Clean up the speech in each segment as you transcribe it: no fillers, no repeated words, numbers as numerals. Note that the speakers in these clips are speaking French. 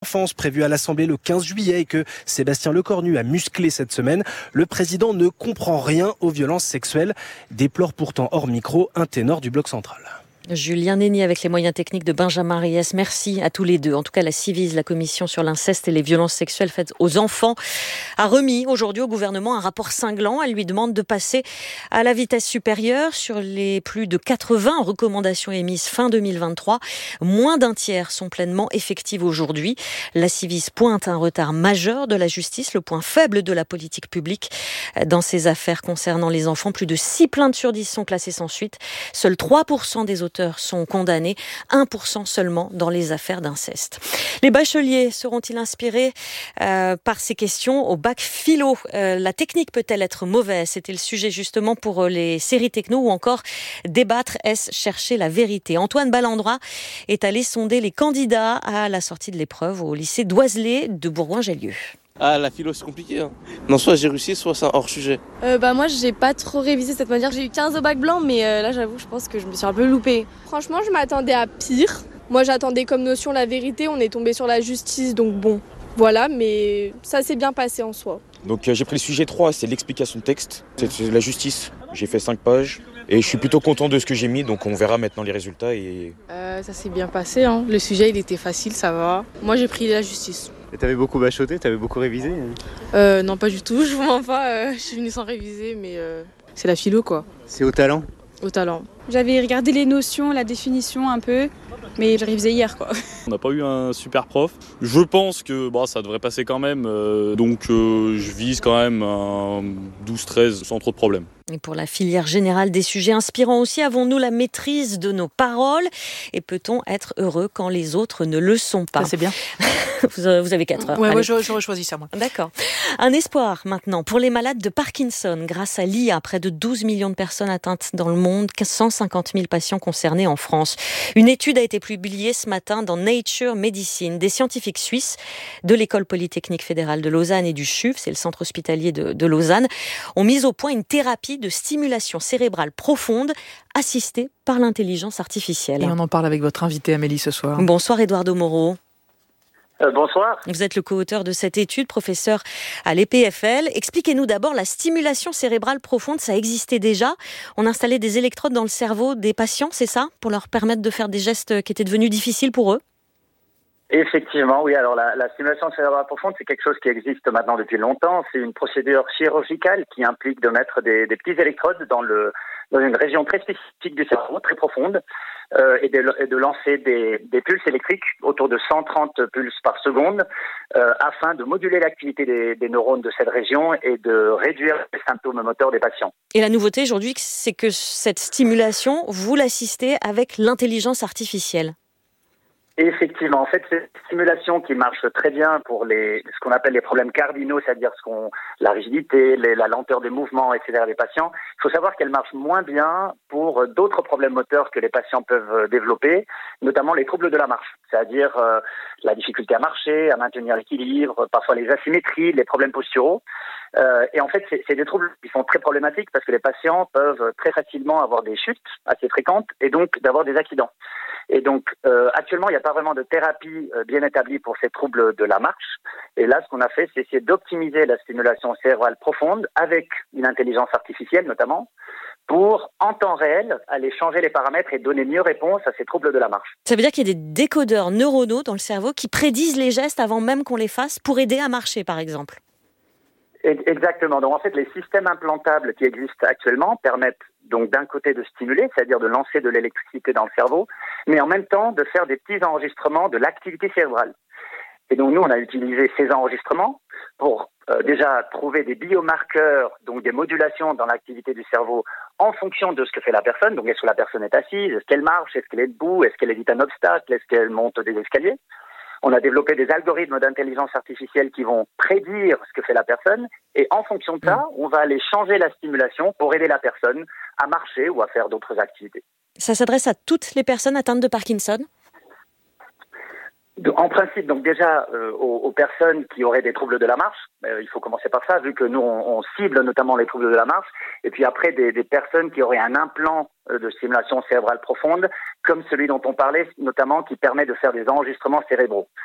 l'enfance prévue à l'Assemblée le 15 juillet et que Sébastien Lecornu a musclé cette semaine, le président ne comprend rien aux violences sexuelles, déplore pourtant hors micro un ténor du Bloc central. Julien Néni avec les moyens techniques de Benjamin Riès. Merci à tous les deux. En tout cas, la Ciivise, la commission sur l'inceste et les violences sexuelles faites aux enfants, a remis aujourd'hui au gouvernement un rapport cinglant. Elle lui demande de passer à la vitesse supérieure sur les plus de 80 recommandations émises fin 2023. Moins d'un tiers sont pleinement effectives aujourd'hui. La Ciivise pointe un retard majeur de la justice, le point faible de la politique publique dans ces affaires concernant les enfants. Plus de 6 plaintes sur 10 sont classées sans suite. Seuls 3% des auteurs sont condamnés, 1% seulement dans les affaires d'inceste. Les bacheliers seront-ils inspirés par ces questions au bac philo? La technique peut-elle être mauvaise? C'était le sujet justement pour les séries techno ou encore débattre, est-ce chercher la vérité? Antoine Ballandroy est allé sonder les candidats à la sortie de l'épreuve au lycée d'Oiselay de Bourgoin-Jallieu. Ah, la philo, c'est compliqué. Non, soit j'ai réussi, soit c'est un hors-sujet. Moi, j'ai pas trop révisé cette manière. J'ai eu 15 au bac blanc, mais là, j'avoue, je pense que je me suis un peu loupée. Franchement, je m'attendais à pire. Moi, j'attendais comme notion la vérité. On est tombé sur la justice, donc bon, voilà. Mais ça s'est bien passé en soi. Donc j'ai pris le sujet 3, c'est l'explication de texte. C'est la justice. J'ai fait 5 pages. Et je suis plutôt content de ce que j'ai mis, donc on verra maintenant les résultats. Ça s'est bien passé, hein. Le sujet, il était facile, ça va. Moi, j'ai pris la justice. Et t'avais beaucoup bachoté, t'avais beaucoup révisé? Non, pas du tout, je vous mens pas. Je suis venue sans réviser, mais c'est la philo, quoi. C'est au talent? Au talent. J'avais regardé les notions, la définition un peu, mais j'ai révisé hier, quoi. On n'a pas eu un super prof. Je pense que ça devrait passer quand même, donc je vise quand même un 12-13 sans trop de problèmes. Et pour la filière générale des sujets inspirants aussi, avons-nous la maîtrise de nos paroles? Et peut-on être heureux quand les autres ne le sont pas? Ça, c'est bien. Vous avez 4 heures. Ouais, j'aurais choisi ça, moi. D'accord. Un espoir maintenant pour les malades de Parkinson. Grâce à l'IA, près de 12 millions de personnes atteintes dans le monde, 150 000 patients concernés en France. Une étude a été publiée ce matin dans Nature Medicine. Des scientifiques suisses de l'École Polytechnique Fédérale de Lausanne et du CHUV, c'est le centre hospitalier de Lausanne, ont mis au point une thérapie de stimulation cérébrale profonde assistée par l'intelligence artificielle. Et on en parle avec votre invité Amélie ce soir. Bonsoir Eduardo Moreau. Bonsoir. Vous êtes le co-auteur de cette étude, professeur à l'EPFL. Expliquez-nous d'abord, la stimulation cérébrale profonde, ça existait déjà. On installait des électrodes dans le cerveau des patients, c'est ça? Pour leur permettre de faire des gestes qui étaient devenus difficiles pour eux? Effectivement, oui. Alors la stimulation cérébrale profonde, c'est quelque chose qui existe maintenant depuis longtemps. C'est une procédure chirurgicale qui implique de mettre des petits électrodes dans une région très spécifique du cerveau, très profonde, et de lancer des pulses électriques autour de 130 pulses par seconde, afin de moduler l'activité des neurones de cette région et de réduire les symptômes moteurs des patients. Et la nouveauté aujourd'hui, c'est que cette stimulation, vous l'assistez avec l'intelligence artificielle. Effectivement, en fait, c'est une stimulation qui marche très bien pour ce qu'on appelle les problèmes cardinaux, c'est-à-dire la rigidité, la lenteur des mouvements, etc. des patients. Il faut savoir qu'elle marche moins bien pour d'autres problèmes moteurs que les patients peuvent développer, notamment les troubles de la marche, c'est-à-dire la difficulté à marcher, à maintenir l'équilibre, parfois les asymétries, les problèmes posturaux. Et en fait, c'est des troubles qui sont très problématiques parce que les patients peuvent très facilement avoir des chutes assez fréquentes et donc d'avoir des accidents. Et donc, actuellement, il n'y a pas vraiment de thérapie bien établie pour ces troubles de la marche. Et là, ce qu'on a fait, c'est essayer d'optimiser la stimulation cérébrale profonde avec une intelligence artificielle notamment, pour, en temps réel, aller changer les paramètres et donner mieux réponse à ces troubles de la marche. Ça veut dire qu'il y a des décodeurs neuronaux dans le cerveau qui prédisent les gestes avant même qu'on les fasse pour aider à marcher, par exemple. Exactement. Donc en fait, les systèmes implantables qui existent actuellement permettent donc d'un côté de stimuler, c'est-à-dire de lancer de l'électricité dans le cerveau, mais en même temps de faire des petits enregistrements de l'activité cérébrale. Et donc nous, on a utilisé ces enregistrements pour déjà trouver des biomarqueurs, donc des modulations dans l'activité du cerveau en fonction de ce que fait la personne. Donc est-ce que la personne est assise, est-ce qu'elle marche, est-ce qu'elle est debout, est-ce qu'elle évite un obstacle, est-ce qu'elle monte des escaliers. On a développé des algorithmes d'intelligence artificielle qui vont prédire ce que fait la personne et en fonction de ça, on va aller changer la stimulation pour aider la personne à marcher ou à faire d'autres activités. Ça s'adresse à toutes les personnes atteintes de Parkinson ? En principe, donc déjà aux personnes qui auraient des troubles de la marche, il faut commencer par ça, vu que nous on cible notamment les troubles de la marche, et puis après des personnes qui auraient un implant de stimulation cérébrale profonde, comme celui dont on parlait, notamment qui permet de faire des enregistrements cérébraux.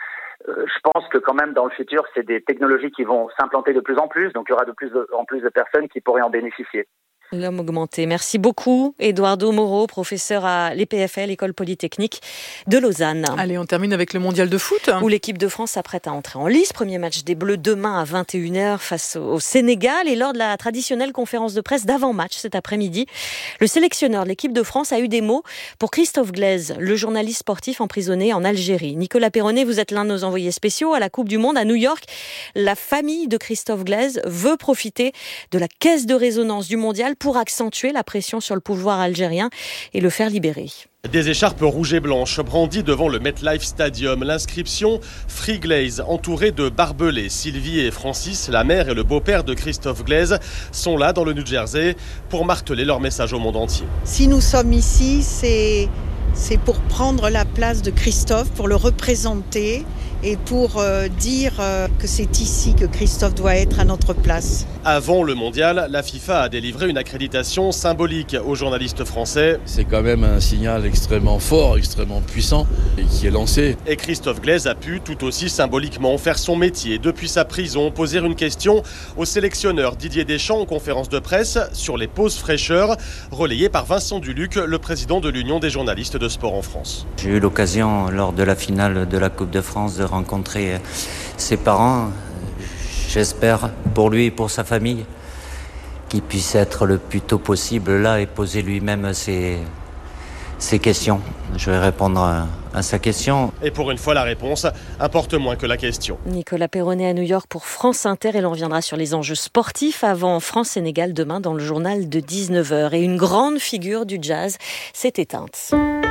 Je pense que quand même dans le futur, c'est des technologies qui vont s'implanter de plus en plus, donc il y aura de plus en plus de personnes qui pourraient en bénéficier. L'homme augmenté. Merci beaucoup, Eduardo Moreau, professeur à l'EPFL, École Polytechnique de Lausanne. Allez, on termine avec le mondial de foot. Où l'équipe de France s'apprête à entrer en lice. Premier match des Bleus demain à 21h face au Sénégal. Et lors de la traditionnelle conférence de presse d'avant-match cet après-midi, le sélectionneur de l'équipe de France a eu des mots pour Christophe Glaise, le journaliste sportif emprisonné en Algérie. Nicolas Perronnet, vous êtes l'un de nos envoyés spéciaux à la Coupe du Monde à New York. La famille de Christophe Glaise veut profiter de la caisse de résonance du mondial pour accentuer la pression sur le pouvoir algérien et le faire libérer. Des écharpes rouges et blanches brandies devant le MetLife Stadium. L'inscription Free Glaise, entourée de barbelés. Sylvie et Francis, la mère et le beau-père de Christophe Glaise, sont là dans le New Jersey pour marteler leur message au monde entier. Si nous sommes ici, c'est pour prendre la place de Christophe, pour le représenter et pour dire que c'est ici que Christophe doit être à notre place. Avant le mondial, la FIFA a délivré une accréditation symbolique aux journalistes français. C'est quand même un signal extrêmement fort, extrêmement puissant et qui est lancé. Et Christophe Glaise a pu tout aussi symboliquement faire son métier depuis sa prison, poser une question au sélectionneur Didier Deschamps en conférence de presse sur les pauses fraîcheurs, relayée par Vincent Duluc, le président de l'Union des journalistes de sport en France. J'ai eu l'occasion lors de la finale de la Coupe de France de rencontrer ses parents. J'espère pour lui et pour sa famille qu'il puisse être le plus tôt possible là et poser lui-même ses questions. Je vais répondre à sa question. Et pour une fois, la réponse importe moins que la question. Nicolas Perronnet à New York pour France Inter et l'on reviendra sur les enjeux sportifs avant France-Sénégal demain dans le journal de 19h. Et une grande figure du jazz s'est éteinte.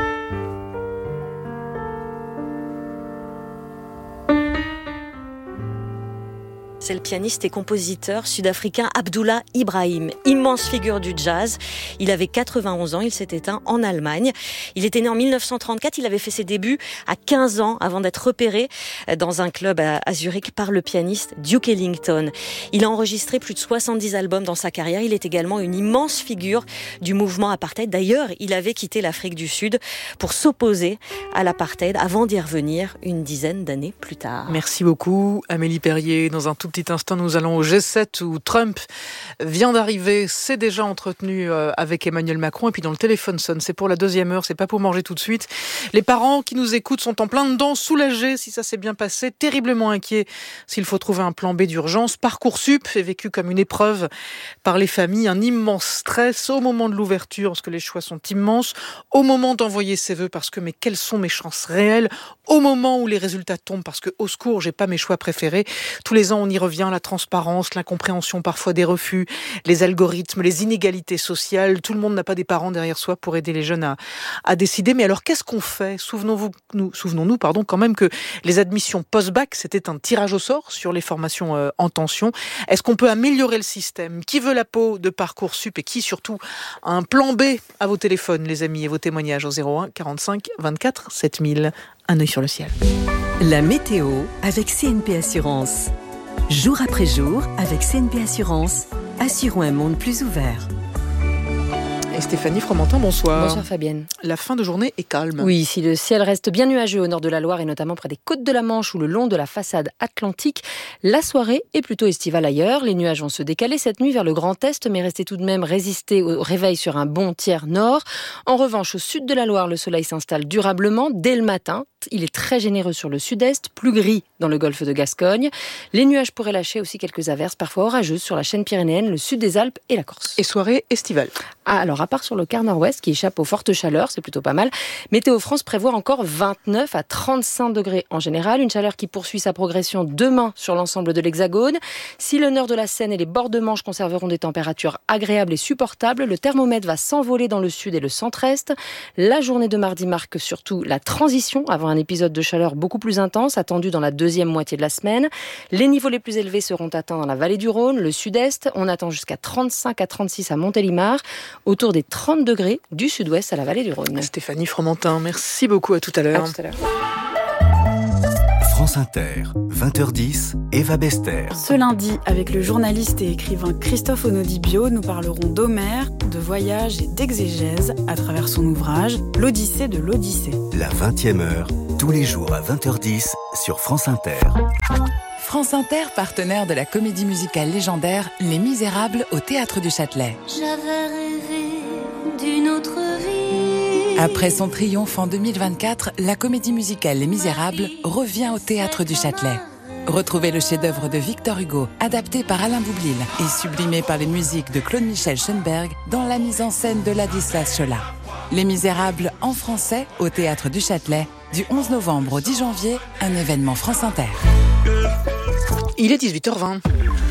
C'est le pianiste et compositeur sud-africain Abdullah Ibrahim, immense figure du jazz. Il avait 91 ans, il s'est éteint en Allemagne. Il était né en 1934, il avait fait ses débuts à 15 ans avant d'être repéré dans un club à Zurich par le pianiste Duke Ellington. Il a enregistré plus de 70 albums dans sa carrière. Il est également une immense figure du mouvement apartheid. D'ailleurs, il avait quitté l'Afrique du Sud pour s'opposer à l'apartheid avant d'y revenir une dizaine d'années plus tard. Merci beaucoup, Amélie Perrier. Dans un tout petit instant, nous allons au G7 où Trump vient d'arriver, s'est déjà entretenu avec Emmanuel Macron et puis dans le téléphone sonne. C'est pour la deuxième heure, c'est pas pour manger tout de suite. Les parents qui nous écoutent sont en plein dedans, soulagés si ça s'est bien passé, terriblement inquiets s'il faut trouver un plan B d'urgence. Parcoursup est vécu comme une épreuve par les familles, un immense stress au moment de l'ouverture parce que les choix sont immenses, au moment d'envoyer ses vœux parce que mais quelles sont mes chances réelles, au moment où les résultats tombent parce que au secours, j'ai pas mes choix préférés. Tous les ans, on y revient, la transparence, l'incompréhension parfois des refus, les algorithmes, les inégalités sociales. Tout le monde n'a pas des parents derrière soi pour aider les jeunes à décider. Mais alors, qu'est-ce qu'on fait ? Souvenons-nous, quand même que les admissions post-bac, c'était un tirage au sort sur les formations en tension. Est-ce qu'on peut améliorer le système ? Qui veut la peau de Parcoursup et qui surtout a un plan B à vos téléphones, les amis, et vos témoignages au 01 45 24 7000. Un œil sur le ciel. La météo avec CNP Assurance. Jour après jour, avec CNP Assurance, assurons un monde plus ouvert. Et Stéphanie Fromentin, bonsoir. Bonsoir Fabienne. La fin de journée est calme. Oui, si le ciel reste bien nuageux au nord de la Loire et notamment près des côtes de la Manche ou le long de la façade atlantique, la soirée est plutôt estivale ailleurs. Les nuages vont se décaler cette nuit vers le Grand Est, mais rester tout de même résister au réveil sur un bon tiers nord. En revanche, au sud de la Loire, le soleil s'installe durablement dès le matin. Il est très généreux sur le sud-est, plus gris dans le golfe de Gascogne. Les nuages pourraient lâcher aussi quelques averses, parfois orageuses, sur la chaîne pyrénéenne, le sud des Alpes et la Corse. Et soirée estivale. Alors, à part sur le quart nord-ouest, qui échappe aux fortes chaleurs, c'est plutôt pas mal, Météo France prévoit encore 29 à 35 degrés en général, une chaleur qui poursuit sa progression demain sur l'ensemble de l'Hexagone. Si le nord de la Seine et les bords de Manche conserveront des températures agréables et supportables, le thermomètre va s'envoler dans le sud et le centre-est. La journée de mardi marque surtout la transition avant un épisode de chaleur beaucoup plus intense, attendu dans la deuxième moitié de la semaine. Les niveaux les plus élevés seront atteints dans la vallée du Rhône, le sud-est. On attend jusqu'à 35 à 36 à Montélimar, autour des 30 degrés du sud-ouest à la vallée du Rhône. Stéphanie Fromentin, merci beaucoup, à tout à l'heure. À tout à l'heure. France Inter, 20h10, Eva Bester. Ce lundi, avec le journaliste et écrivain Christophe Onodibio, nous parlerons d'Homère, de voyage et d'exégèse à travers son ouvrage « L'Odyssée de l'Odyssée ». La 20e heure, tous les jours à 20h10 sur France Inter. France Inter, partenaire de la comédie musicale légendaire Les Misérables au Théâtre du Châtelet. J'avais rêvé d'une autre vie. Après son triomphe en 2024, la comédie musicale Les Misérables revient au Théâtre du Châtelet. Retrouvez le chef-d'œuvre de Victor Hugo, adapté par Alain Boublil et sublimé par les musiques de Claude-Michel Schoenberg dans la mise en scène de Ladislas Chola. Les Misérables en français au Théâtre du Châtelet, du 11 novembre au 10 janvier, un événement France Inter. Il est 18h20.